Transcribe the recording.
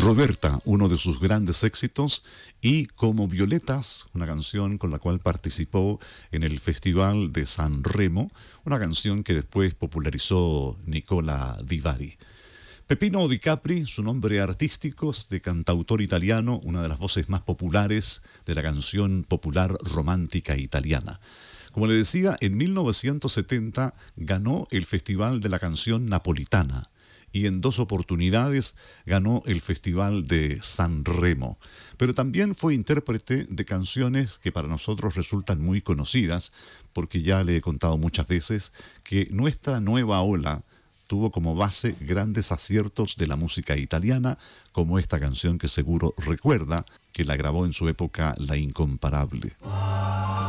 Roberta, uno de sus grandes éxitos, y Como Violetas, una canción con la cual participó en el Festival de San Remo, una canción que después popularizó Nicola Di Bari. Peppino Di Capri, su nombre artístico es de cantautor italiano, una de las voces más populares de la canción popular romántica italiana. Como le decía, en 1970 ganó el Festival de la Canción Napolitana y en 2 oportunidades ganó el Festival de San Remo. Pero también fue intérprete de canciones que para nosotros resultan muy conocidas, porque ya le he contado muchas veces que nuestra nueva ola tuvo como base grandes aciertos de la música italiana, como esta canción que seguro recuerda, que la grabó en su época La Incomparable.